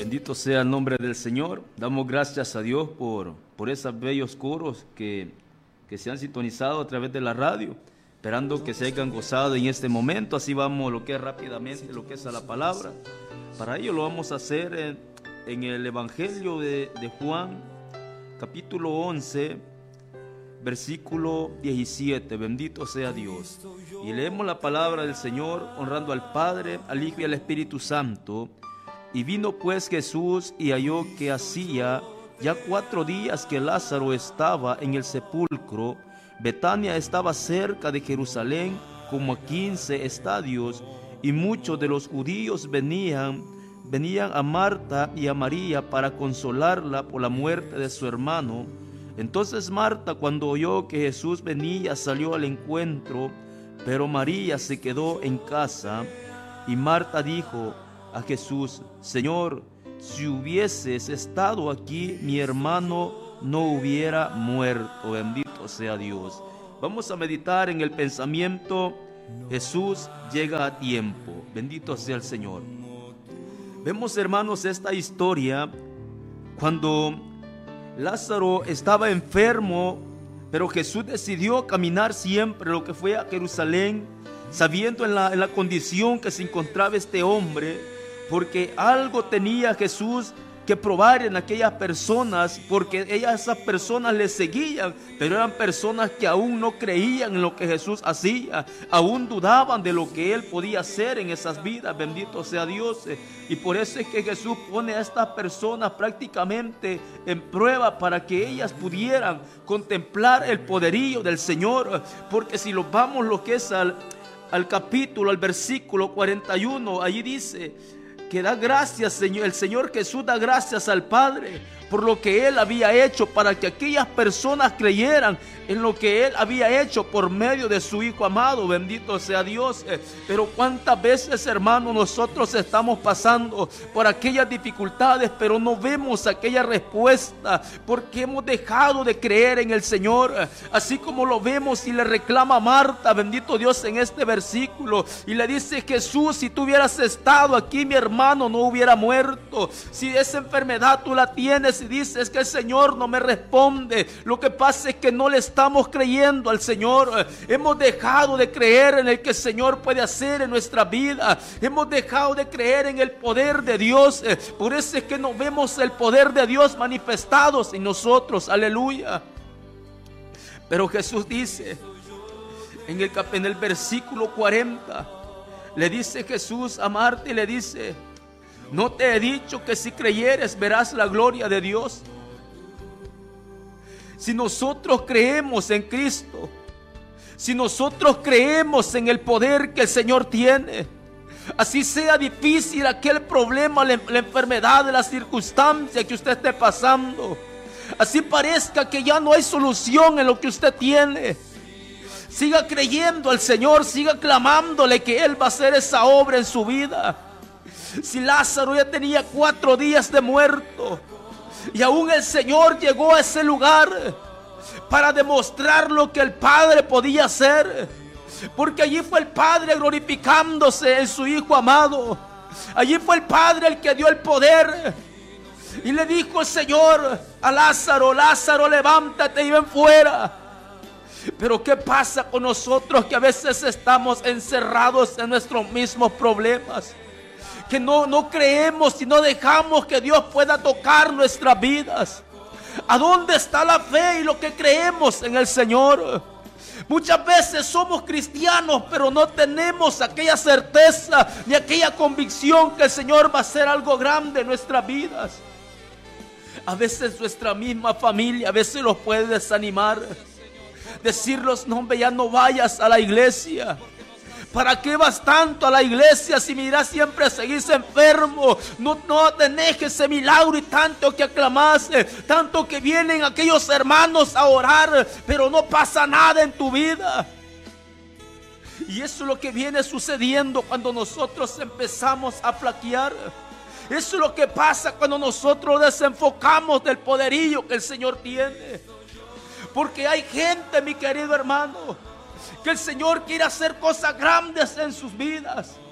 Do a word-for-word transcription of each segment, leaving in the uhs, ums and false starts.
Bendito sea el nombre del Señor. Damos gracias a Dios por, por esos bellos coros que, que se han sintonizado a través de la radio, esperando que se hayan gozado en este momento. Así vamos lo que es rápidamente, lo que es a la palabra. Para ello lo vamos a hacer en, en el Evangelio de, de Juan, capítulo once, versículo diecisiete. Bendito sea Dios. Y leemos la palabra del Señor, honrando al Padre, al Hijo y al Espíritu Santo. Y vino pues Jesús y halló que hacía ya cuatro días que Lázaro estaba en el sepulcro. Betania estaba cerca de Jerusalén, como a quince estadios, y muchos de los judíos venían, venían a Marta y a María para consolarla por la muerte de su hermano. Entonces Marta, cuando oyó que Jesús venía, salió al encuentro, pero María se quedó en casa. Y Marta dijo a Jesús: Señor, si hubieses estado aquí, mi hermano no hubiera muerto. Bendito sea Dios. Vamos a meditar en el pensamiento: Jesús llega a tiempo. Bendito sea el Señor. Vemos, hermanos, esta historia cuando Lázaro estaba enfermo, pero Jesús decidió caminar siempre lo que fue a Jerusalén, sabiendo en la, en la condición que se encontraba este hombre, porque algo tenía Jesús que probar en aquellas personas, porque ellas, esas personas le seguían, pero eran personas que aún no creían en lo que Jesús hacía, aún dudaban de lo que Él podía hacer en esas vidas. Bendito sea Dios. Y por eso es que Jesús pone a estas personas prácticamente en prueba para que ellas pudieran contemplar el poderío del Señor. Porque si lo vamos lo que es al, al capítulo, al versículo cuarenta y uno, allí dice que da gracias, Señor, el Señor Jesús da gracias al Padre por lo que Él había hecho, para que aquellas personas creyeran en lo que Él había hecho por medio de su Hijo amado. Bendito sea Dios. Pero cuántas veces, hermanos, nosotros estamos pasando por aquellas dificultades, pero no vemos aquella respuesta, porque hemos dejado de creer en el Señor, así como lo vemos y le reclama a Marta, bendito Dios, en este versículo, y le dice: Jesús, si tú hubieras estado aquí, mi hermano no hubiera muerto. Si esa enfermedad tú la tienes y dices que el Señor no me responde, lo que pasa es que no le estamos creyendo al Señor. Hemos dejado de creer en el que el Señor puede hacer en nuestra vida. Hemos dejado de creer en el poder de Dios. Por eso es que no vemos el poder de Dios manifestados en nosotros. Aleluya. Pero Jesús dice en el, en el versículo cuarenta, le dice Jesús a Marta y le dice: ¿no te he dicho que si creyeres verás la gloria de Dios? Si nosotros creemos en Cristo, si nosotros creemos en el poder que el Señor tiene, así sea difícil aquel problema, la, la enfermedad, la circunstancia que usted esté pasando, así parezca que ya no hay solución en lo que usted tiene, siga creyendo al Señor, siga clamándole que Él va a hacer esa obra en su vida. Si Lázaro ya tenía cuatro días de muerto, y aún el Señor llegó a ese lugar para demostrar lo que el Padre podía hacer, porque allí fue el Padre glorificándose en su Hijo amado. Allí fue el Padre el que dio el poder, y le dijo el Señor a Lázaro: Lázaro, levántate y ven fuera. Pero ¿qué pasa con nosotros que a veces estamos encerrados en nuestros mismos problemas? Que no, no creemos y no dejamos que Dios pueda tocar nuestras vidas. ¿A dónde está la fe y lo que creemos en el Señor? Muchas veces somos cristianos, pero no tenemos aquella certeza ni aquella convicción que el Señor va a hacer algo grande en nuestras vidas. A veces nuestra misma familia a veces los puede desanimar, decirlos: no, hombre, ya no vayas a la iglesia. ¿Para qué vas tanto a la iglesia si mirás siempre seguís enfermo? No, no tenés ese milagro y tanto que aclamaste, tanto que vienen aquellos hermanos a orar, pero no pasa nada en tu vida. Y eso es lo que viene sucediendo cuando nosotros empezamos a flaquear. Eso es lo que pasa cuando nosotros desenfocamos del poderío que el Señor tiene. Porque hay gente, mi querido hermano, que el Señor quiere hacer cosas grandes en sus vidas.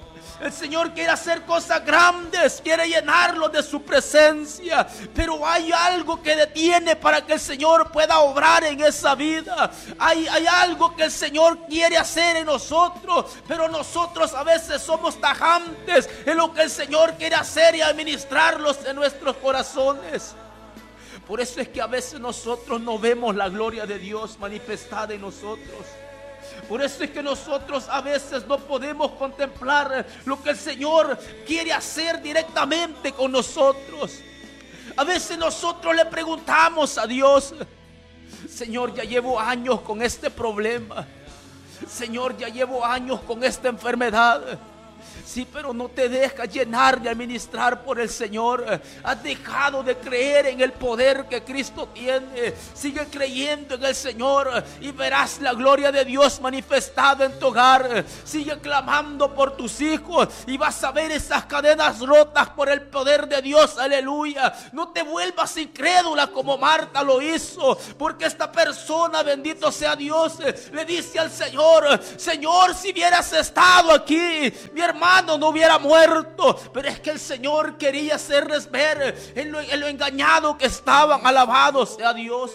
El Señor quiere hacer cosas grandes, quiere llenarlo de su presencia, pero hay algo que detiene para que el Señor pueda obrar en esa vida. Hay, hay algo que el Señor quiere hacer en nosotros, pero nosotros a veces somos tajantes en lo que el Señor quiere hacer y administrarlos en nuestros corazones. Por eso es que a veces nosotros no vemos la gloria de Dios manifestada en nosotros. Por eso es que nosotros a veces no podemos contemplar lo que el Señor quiere hacer directamente con nosotros. A veces nosotros le preguntamos a Dios: Señor, ya llevo años con este problema. Señor, ya llevo años con esta enfermedad. Sí, pero no te dejas llenar de administrar por el Señor. Has dejado de creer en el poder que Cristo tiene. Sigue creyendo en el Señor y verás la gloria de Dios manifestada en tu hogar. Sigue clamando por tus hijos y vas a ver esas cadenas rotas por el poder de Dios. Aleluya. No te vuelvas incrédula como Marta lo hizo, porque esta persona, bendito sea Dios, le dice al Señor: Señor, si hubieras estado aquí, mi hermano no hubiera muerto. Pero es que el Señor quería hacerles ver en lo, en lo engañado que estaban. Alabado sea Dios,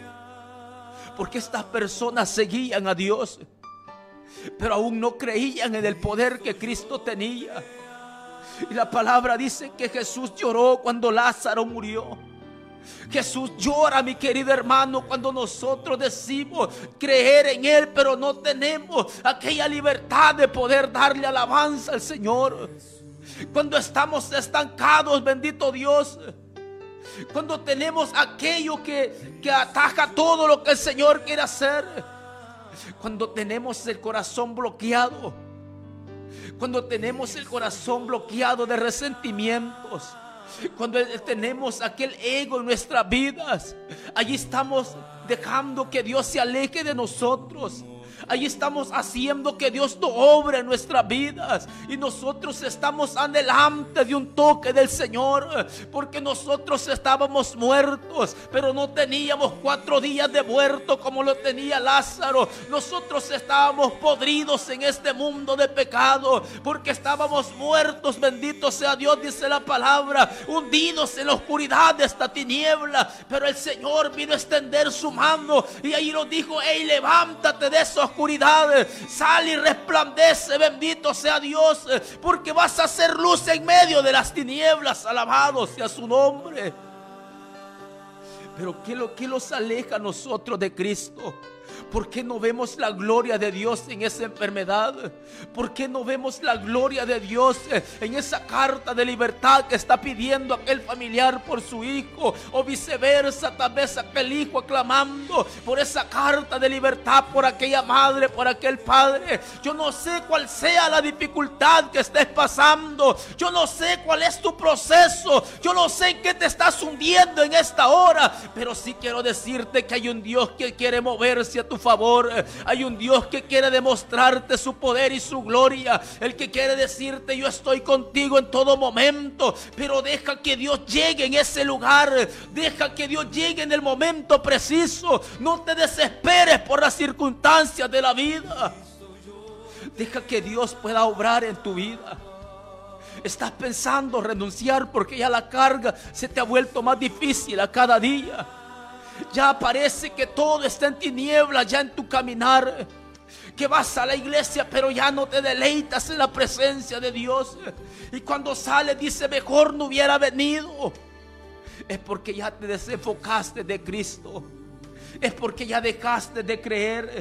porque estas personas seguían a Dios, pero aún no creían en el poder que Cristo tenía. Y la palabra dice que Jesús lloró cuando Lázaro murió. Jesús llora, mi querido hermano, cuando nosotros decimos creer en Él, pero no tenemos aquella libertad de poder darle alabanza al Señor. Cuando estamos estancados, bendito Dios. Cuando tenemos aquello que, que ataca todo lo que el Señor quiere hacer. Cuando tenemos el corazón bloqueado. Cuando tenemos el corazón bloqueado de resentimientos. Cuando tenemos aquel ego en nuestras vidas, allí estamos dejando que Dios se aleje de nosotros. Allí estamos haciendo que Dios no obre en nuestras vidas. Y nosotros estamos adelante de un toque del Señor, porque nosotros estábamos muertos, pero no teníamos cuatro días de muerto como lo tenía Lázaro. Nosotros estábamos podridos en este mundo de pecado, porque estábamos muertos, bendito sea Dios, dice la palabra, hundidos en la oscuridad de esta tiniebla. Pero el Señor vino a extender su mano y ahí nos dijo: hey, levántate de esa oscuridad, sal y resplandece, bendito sea Dios, porque vas a hacer luz en medio de las tinieblas. Alabado sea su nombre. Pero ¿qué lo que los aleja a nosotros de Cristo? ¿Por qué no vemos la gloria de Dios en esa enfermedad? ¿Por qué no vemos la gloria de Dios en esa carta de libertad que está pidiendo aquel familiar por su hijo? O viceversa, tal vez aquel hijo aclamando por esa carta de libertad por aquella madre, por aquel padre. Yo no sé cuál sea la dificultad que estés pasando. Yo no sé cuál es tu proceso. Yo no sé en qué te estás hundiendo en esta hora. Pero sí quiero decirte que hay un Dios que quiere moverse a tu favor. Hay un Dios que quiere demostrarte su poder y su gloria. El que quiere decirte: yo estoy contigo en todo momento. Pero deja que Dios llegue en ese lugar. Deja que Dios llegue en el momento preciso. No te desesperes por las circunstancias de la vida. Deja que Dios pueda obrar en tu vida. Estás pensando renunciar porque ya la carga se te ha vuelto más difícil a cada día. Ya parece que todo está en tinieblas ya en tu caminar. Que vas a la iglesia pero ya no te deleitas en la presencia de Dios. Y cuando sales dice: mejor no hubiera venido. Es porque ya te desenfocaste de Cristo. Es porque ya dejaste de creer.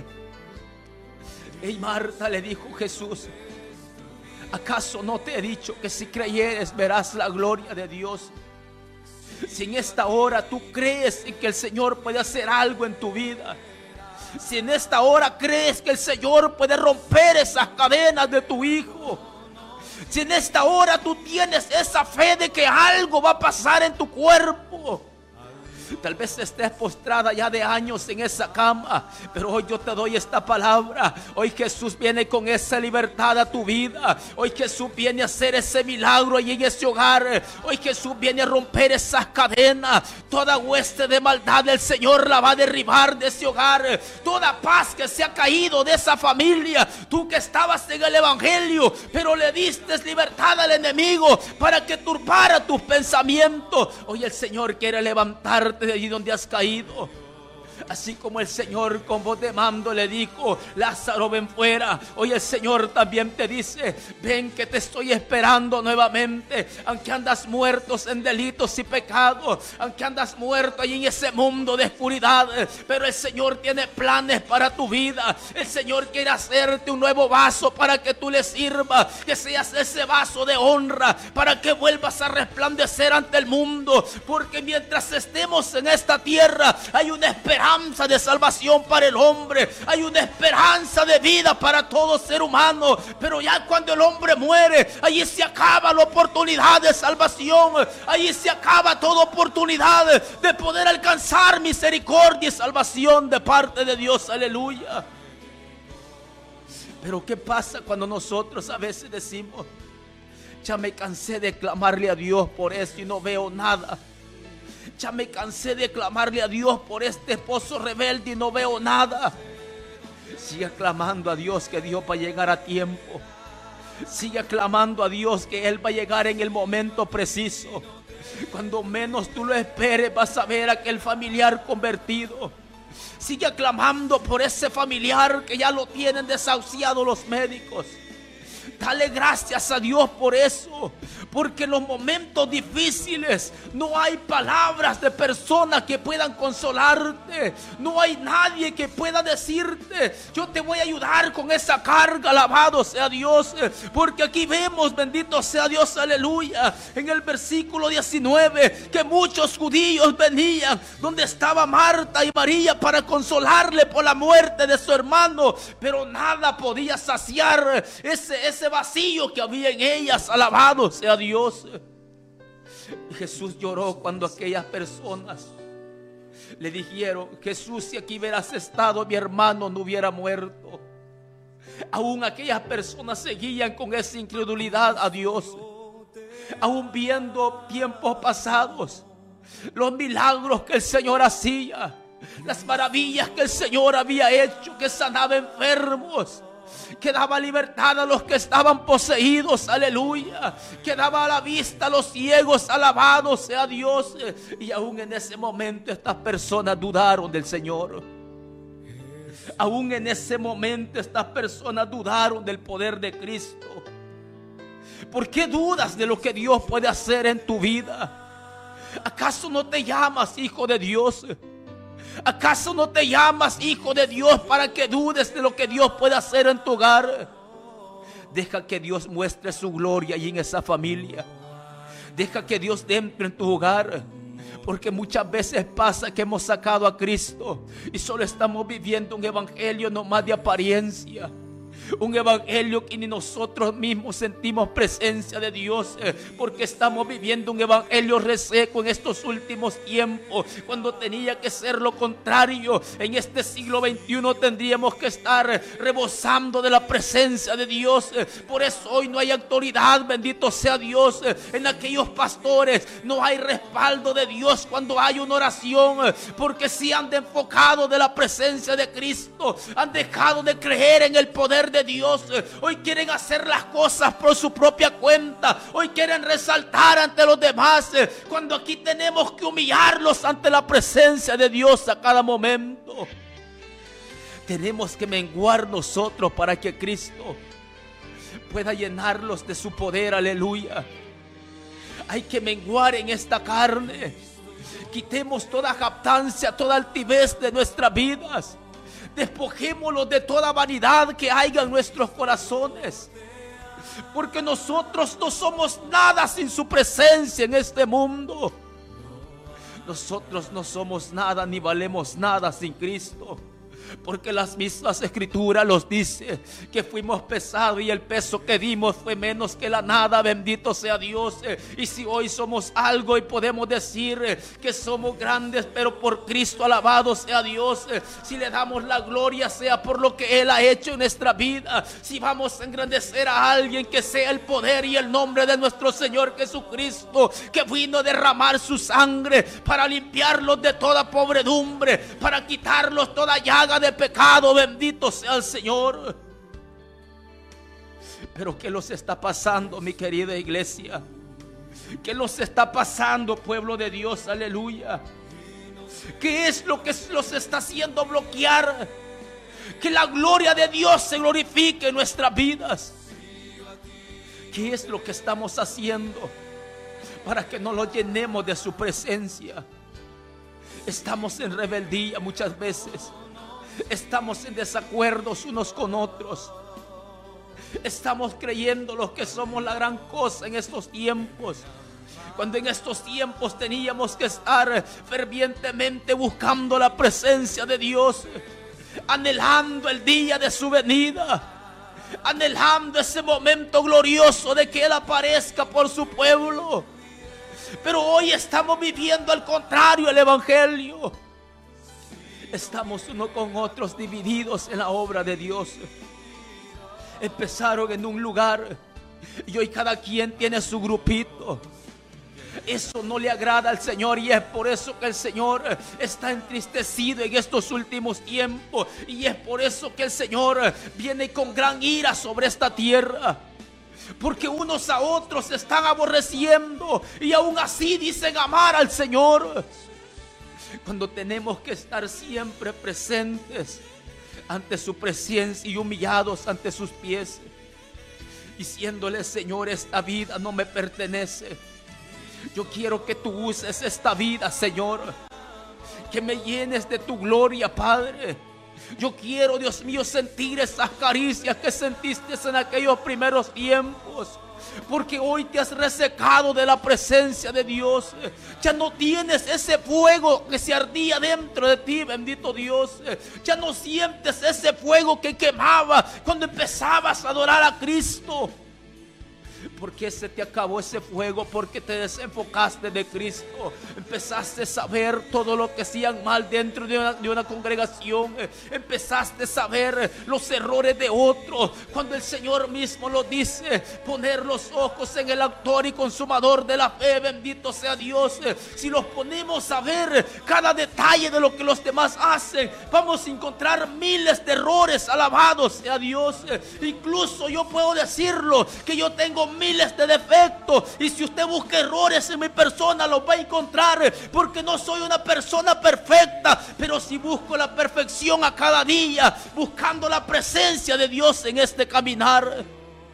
Y Marta le dijo Jesús: ¿acaso no te he dicho que si creyeres verás la gloria de Dios? Si en esta hora tú crees en que el Señor puede hacer algo en tu vida, si en esta hora crees que el Señor puede romper esas cadenas de tu hijo, si en esta hora tú tienes esa fe de que algo va a pasar en tu cuerpo, Tal vez estés postrada ya de años en esa cama, pero hoy yo te doy esta palabra. Hoy Jesús viene con esa libertad a tu vida. Hoy Jesús viene a hacer ese milagro ahí en ese hogar. Hoy Jesús viene a romper esas cadenas. Toda hueste de maldad el Señor la va a derribar de ese hogar. Toda paz que se ha caído de esa familia. Tú que estabas en el evangelio, pero le diste libertad al enemigo para que turbara tus pensamientos. Hoy el Señor quiere levantarte de allí donde has caído. Así como el Señor con voz de mando le dijo: Lázaro, ven fuera. Hoy el Señor también te dice: ven, que te estoy esperando nuevamente. Aunque andas muertos en delitos y pecados, aunque andas muerto ahí en ese mundo de oscuridad, pero el Señor tiene planes para tu vida. El Señor quiere hacerte un nuevo vaso para que tú le sirvas, que seas ese vaso de honra, para que vuelvas a resplandecer ante el mundo. Porque mientras estemos en esta tierra hay una esperanza de salvación para el hombre, hay una esperanza de vida para todo ser humano. Pero ya cuando el hombre muere, allí se acaba la oportunidad de salvación, allí se acaba toda oportunidad de poder alcanzar misericordia y salvación de parte de Dios. Aleluya. Pero ¿qué pasa cuando nosotros a veces decimos: ya me cansé de clamarle a Dios por esto y no veo nada? Ya me cansé de clamarle a Dios por este esposo rebelde y no veo nada. Siga clamando a Dios, que Dios va a llegar a tiempo. Siga clamando a Dios, que Él va a llegar en el momento preciso. Cuando menos tú lo esperes, vas a ver a aquel familiar convertido. Siga clamando por ese familiar que ya lo tienen desahuciado los médicos. Dale gracias a Dios por eso, porque en los momentos difíciles no hay palabras de personas que puedan consolarte. No hay nadie que pueda decirte: yo te voy a ayudar con esa carga. Alabado sea Dios, porque aquí vemos, bendito sea Dios, aleluya, en el versículo diecinueve, que muchos judíos venían donde estaba Marta y María para consolarle por la muerte de su hermano, pero nada podía saciar ese, ese vacío que había en ellas. Alabado sea Dios. Y Jesús lloró cuando aquellas personas le dijeron: Jesús, si aquí hubieras estado, mi hermano no hubiera muerto. Aún aquellas personas seguían con esa incredulidad a Dios, aún viendo tiempos pasados, los milagros que el Señor hacía, las maravillas que el Señor había hecho, que sanaba enfermos, que daba libertad a los que estaban poseídos, aleluya, que daba a la vista a los ciegos. Alabado sea Dios. Y aún en ese momento estas personas dudaron del Señor. Aún en ese momento estas personas dudaron del poder de Cristo. ¿Por qué dudas de lo que Dios puede hacer en tu vida? ¿Acaso no te llamas hijo de Dios? ¿Acaso no te llamas hijo de Dios para que dudes de lo que Dios puede hacer en tu hogar? Deja que Dios muestre su gloria allí en esa familia. Deja que Dios entre en tu hogar. Porque muchas veces pasa que hemos sacado a Cristo y solo estamos viviendo un evangelio nomás de apariencia. Un evangelio que ni nosotros mismos sentimos presencia de Dios, eh, porque estamos viviendo un evangelio reseco en estos últimos tiempos, cuando tenía que ser lo contrario. En este siglo veintiuno tendríamos que estar rebosando de la presencia de Dios. eh, Por eso hoy no hay autoridad, bendito sea Dios, eh, en aquellos pastores. No hay respaldo de Dios cuando hay una oración, eh, porque si han enfocado de la presencia de Cristo, han dejado de creer en el poder de Dios. Hoy quieren hacer las cosas por su propia cuenta. Hoy quieren resaltar ante los demás, cuando aquí tenemos que humillarlos ante la presencia de Dios a cada momento. Tenemos que menguar nosotros para que Cristo pueda llenarlos de su poder. Aleluya. Hay que menguar en esta carne. Quitemos toda jactancia, toda altivez de nuestras vidas. Despojémonos de toda vanidad que haya en nuestros corazones, porque nosotros no somos nada sin su presencia en este mundo. Nosotros no somos nada ni valemos nada sin Cristo. Porque las mismas escrituras los dice que fuimos pesados y el peso que dimos fue menos que la nada. Bendito sea Dios. Y si hoy somos algo y podemos decir que somos grandes, pero por Cristo, alabado sea Dios. Si le damos la gloria, sea por lo que Él ha hecho en nuestra vida. Si vamos a engrandecer a alguien, que sea el poder y el nombre de nuestro Señor Jesucristo, que vino a derramar su sangre para limpiarlos de toda pobredumbre, para quitarlos toda llaga de pecado. Bendito sea el Señor. Pero ¿qué los está pasando, mi querida iglesia? ¿Qué los está pasando, pueblo de Dios? Aleluya. ¿Qué es lo que los está haciendo bloquear que la gloria de Dios se glorifique en nuestras vidas? ¿Qué es lo que estamos haciendo para que no lo llenemos de su presencia? Estamos en rebeldía muchas veces. Estamos en desacuerdos unos con otros. Estamos creyendo los que somos la gran cosa en estos tiempos, cuando en estos tiempos teníamos que estar fervientemente buscando la presencia de Dios, anhelando el día de su venida, anhelando ese momento glorioso de que Él aparezca por su pueblo. Pero hoy estamos viviendo al contrario el evangelio. Estamos uno con otros divididos en la obra de Dios. Empezaron en un lugar y hoy cada quien tiene su grupito. Eso no le agrada al Señor, y es por eso que el Señor está entristecido en estos últimos tiempos. Y es por eso que el Señor viene con gran ira sobre esta tierra, porque unos a otros se están aborreciendo y aún así dicen amar al Señor, cuando tenemos que estar siempre presentes ante su presencia y humillados ante sus pies, diciéndole: Señor, esta vida no me pertenece. Yo quiero que tú uses esta vida, Señor, que me llenes de tu gloria, Padre. Yo quiero, Dios mío, sentir esas caricias que sentiste en aquellos primeros tiempos, porque hoy te has resecado de la presencia de Dios. Ya no tienes ese fuego que se ardía dentro de ti, bendito Dios. Ya no sientes ese fuego que quemaba cuando empezabas a adorar a Cristo. ¿Por qué se te acabó ese fuego? Porque te desenfocaste de Cristo. Empezaste a saber todo lo que hacían mal dentro de una, de una congregación. Empezaste a saber los errores de otros, cuando el Señor mismo lo dice: poner los ojos en el autor y consumador de la fe. Bendito sea Dios. Si los ponemos a ver cada detalle de lo que los demás hacen, vamos a encontrar miles de errores. Alabado sea Dios. Incluso yo puedo decirlo, que yo tengo miles de defectos, y si usted busca errores en mi persona los va a encontrar, porque no soy una persona perfecta. Pero si busco la perfección a cada día, buscando la presencia de Dios en este caminar.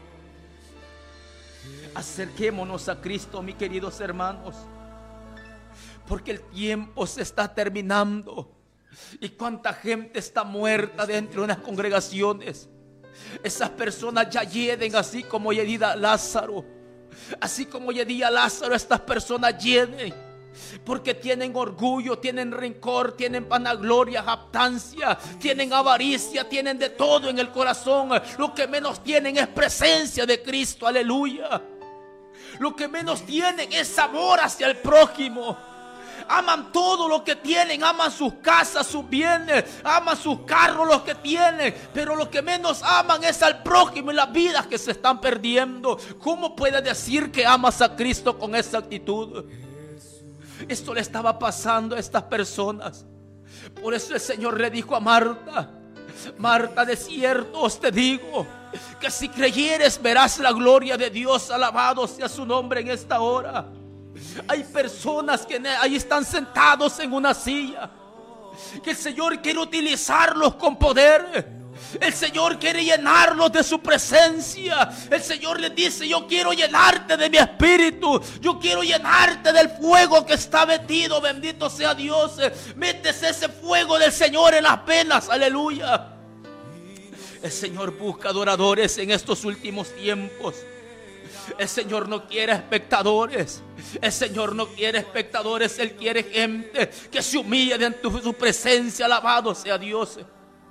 Acerquémonos a Cristo, mis queridos hermanos, porque el tiempo se está terminando. Y cuánta gente está muerta dentro de las congregaciones. Esas personas ya hieden, así como yedía Lázaro. Así como yedía Lázaro, estas personas hieden, porque tienen orgullo, tienen rencor, tienen vanagloria, jactancia, tienen avaricia, tienen de todo en el corazón. Lo que menos tienen es presencia de Cristo, aleluya. Lo que menos tienen es amor hacia el prójimo. Aman todo lo que tienen, aman sus casas, sus bienes, aman sus carros, los que tienen, pero lo que menos aman es al prójimo y las vidas que se están perdiendo. ¿Cómo puedes decir que amas a Cristo con esa actitud? Esto le estaba pasando a estas personas. Por eso el Señor le dijo a Marta: Marta, de cierto os te digo que si creyeres verás la gloria de Dios. Alabado sea su nombre en esta hora. Hay personas que ahí están sentados en una silla, que el Señor quiere utilizarlos con poder. El Señor quiere llenarlos de su presencia. El Señor les dice: yo quiero llenarte de mi espíritu. Yo quiero llenarte del fuego que está metido. Bendito sea Dios. Metes ese fuego del Señor en las venas. Aleluya. El Señor busca adoradores en estos últimos tiempos. El Señor no quiere espectadores. El Señor no quiere espectadores. Él quiere gente que se humille ante su presencia. Alabado sea Dios.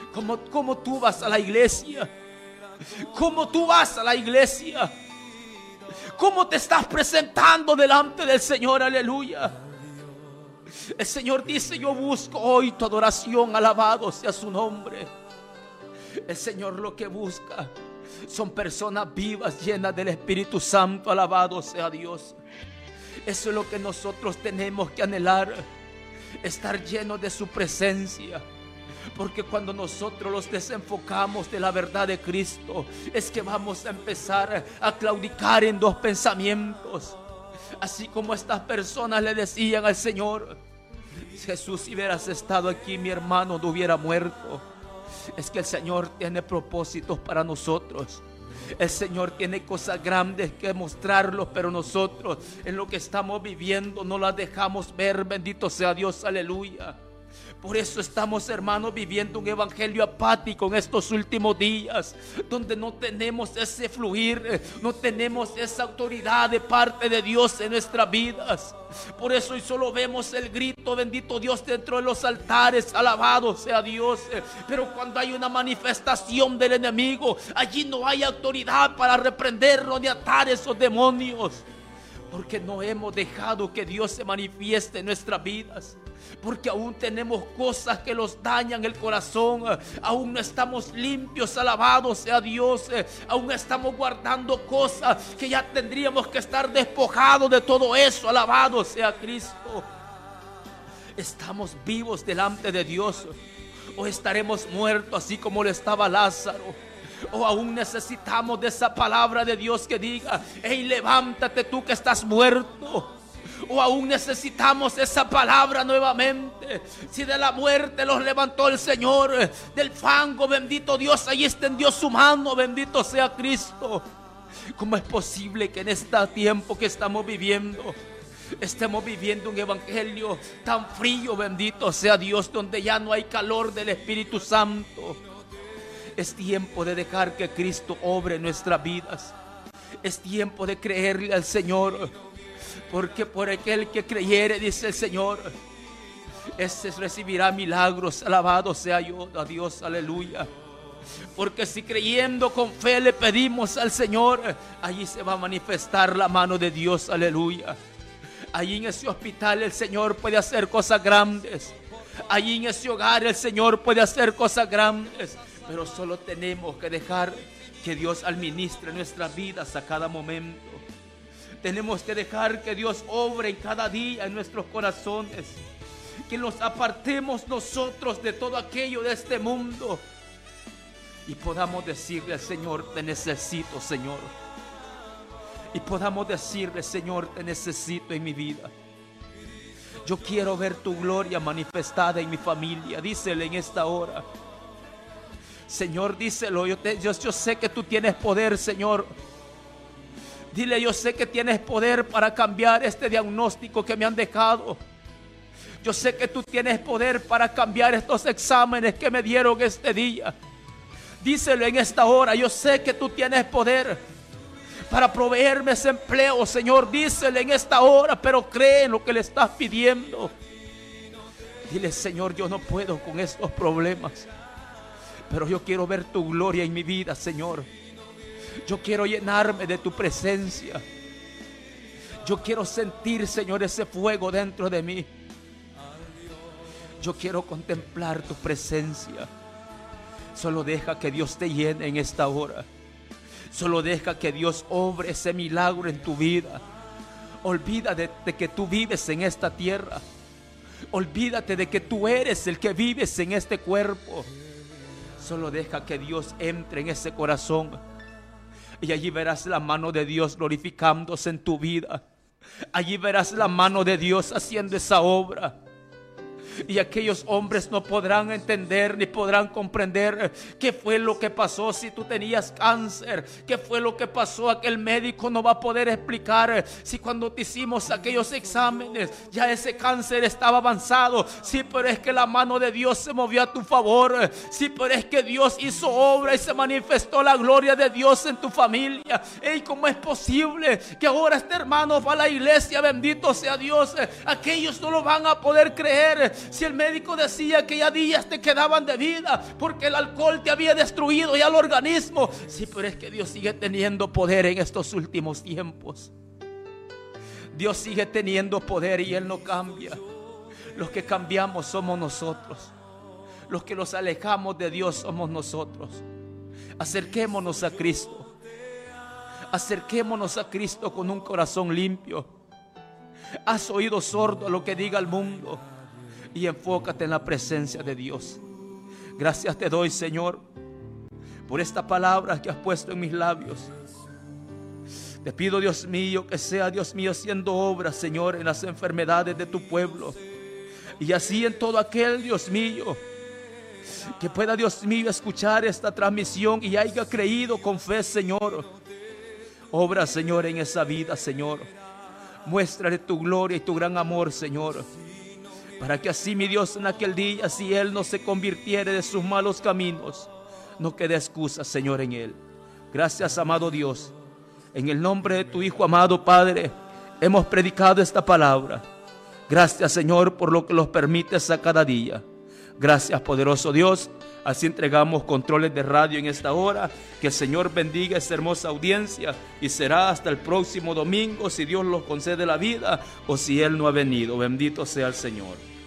¿Cómo, cómo tú vas a la iglesia? ¿Cómo tú vas a la iglesia? ¿Cómo te estás presentando delante del Señor? Aleluya. El Señor dice: yo busco hoy tu adoración, alabado sea su nombre. El Señor lo que busca son personas vivas, llenas del Espíritu Santo, alabado sea Dios. Eso es lo que nosotros tenemos que anhelar, estar llenos de su presencia. Porque cuando nosotros los desenfocamos de la verdad de Cristo, es que vamos a empezar a claudicar en dos pensamientos. Así como estas personas le decían al Señor: Jesús, si hubieras estado aquí, mi hermano no hubiera muerto. Es que el Señor tiene propósitos para nosotros. El Señor tiene cosas grandes que mostrarlos, pero nosotros en lo que estamos viviendo no las dejamos ver. Bendito sea Dios, aleluya. Por eso estamos, hermanos, viviendo un evangelio apático en estos últimos días, donde no tenemos ese fluir, no tenemos esa autoridad de parte de Dios en nuestras vidas. Por eso hoy solo vemos el grito: bendito Dios, dentro de los altares, alabado sea Dios. Pero cuando hay una manifestación del enemigo, allí no hay autoridad para reprenderlo ni atar esos demonios, porque no hemos dejado que Dios se manifieste en nuestras vidas. Porque aún tenemos cosas que los dañan el corazón. Aún no estamos limpios, alabado sea Dios. Aún estamos guardando cosas que ya tendríamos que estar despojados de todo eso, alabado sea Cristo. ¿Estamos vivos delante de Dios o estaremos muertos así como lo estaba Lázaro? O aún necesitamos de esa palabra de Dios que diga: hey, levántate tú que estás muerto. O aún necesitamos esa palabra nuevamente. Si de la muerte los levantó el Señor, del fango, bendito Dios, allí extendió su mano, bendito sea Cristo. ¿Cómo es posible que en este tiempo que estamos viviendo estemos viviendo un evangelio tan frío, bendito sea Dios, donde ya no hay calor del Espíritu Santo? Es tiempo de dejar que Cristo obre en nuestras vidas. Es tiempo de creerle al Señor, porque por aquel que creyere, dice el Señor, ese recibirá milagros. Alabado sea yo a Dios, aleluya. Porque si creyendo con fe le pedimos al Señor, allí se va a manifestar la mano de Dios, aleluya. Allí en ese hospital el Señor puede hacer cosas grandes. Allí en ese hogar el Señor puede hacer cosas grandes. Pero solo tenemos que dejar que Dios administre nuestras vidas a cada momento. Tenemos que dejar que Dios obre en cada día en nuestros corazones. Que nos apartemos nosotros de todo aquello de este mundo y podamos decirle al Señor: te necesito, Señor. Y podamos decirle: Señor, te necesito en mi vida. Yo quiero ver tu gloria manifestada en mi familia. Dísele en esta hora: Señor, díselo, yo, te, yo, yo sé que tú tienes poder, Señor. Dile: yo sé que tienes poder para cambiar este diagnóstico que me han dejado. Yo sé que tú tienes poder para cambiar estos exámenes que me dieron este día. Díselo en esta hora: yo sé que tú tienes poder para proveerme ese empleo, Señor. Díselo en esta hora, pero cree en lo que le estás pidiendo. Dile: Señor, yo no puedo con estos problemas, pero yo quiero ver tu gloria en mi vida, Señor. Yo quiero llenarme de tu presencia. Yo quiero sentir, Señor, ese fuego dentro de mí. Yo quiero contemplar tu presencia. Solo deja que Dios te llene en esta hora. Solo deja que Dios obre ese milagro en tu vida. Olvídate de que tú vives en esta tierra. Olvídate de que tú eres el que vives en este cuerpo. Solo deja que Dios entre en ese corazón. Y allí verás la mano de Dios glorificándose en tu vida. Allí verás la mano de Dios haciendo esa obra. Y aquellos hombres no podrán entender ni podrán comprender qué fue lo que pasó si tú tenías cáncer. Qué fue lo que pasó. Aquel médico no va a poder explicar si cuando te hicimos aquellos exámenes ya ese cáncer estaba avanzado. Sí, pero es que la mano de Dios se movió a tu favor. Sí, pero es que Dios hizo obra y se manifestó la gloria de Dios en tu familia. ¿Y cómo es posible que ahora este hermano va a la iglesia? Bendito sea Dios. Aquellos no lo van a poder creer. Si el médico decía que ya días te quedaban de vida porque el alcohol te había destruido ya el organismo. Sí, pero es que Dios sigue teniendo poder en estos últimos tiempos. Dios sigue teniendo poder y Él no cambia. Los que cambiamos somos nosotros. Los que los alejamos de Dios somos nosotros. Acerquémonos a Cristo. Acerquémonos a Cristo con un corazón limpio. Haz oído sordo a lo que diga el mundo y enfócate en la presencia de Dios. Gracias te doy, Señor, por esta palabra que has puesto en mis labios. Te pido, Dios mío, que sea, Dios mío, haciendo obra, Señor, en las enfermedades de tu pueblo. Y así en todo aquel, Dios mío, que pueda, Dios mío, escuchar esta transmisión y haya creído con fe, Señor. Obra, Señor, en esa vida, Señor. Muéstrale tu gloria y tu gran amor, Señor. Para que así, mi Dios, en aquel día, si Él no se convirtiere de sus malos caminos, no quede excusa, Señor, en Él. Gracias, amado Dios. En el nombre de tu Hijo amado, Padre, hemos predicado esta palabra. Gracias, Señor, por lo que nos permites a cada día. Gracias, poderoso Dios. Así entregamos controles de radio en esta hora. Que el Señor bendiga esta hermosa audiencia. Y será hasta el próximo domingo, si Dios nos concede la vida o si Él no ha venido. Bendito sea el Señor.